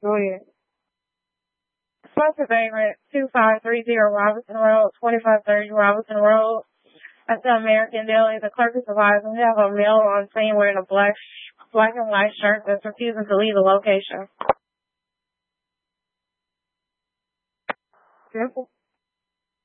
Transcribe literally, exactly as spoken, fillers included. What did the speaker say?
Go ahead. Sponsor payment, two five three zero Robinson Road, twenty-five thirty Robinson Road. That's the American Deli. The clerk is advising we have a male on scene wearing a black, black and white shirt that's refusing to leave the location. Simple.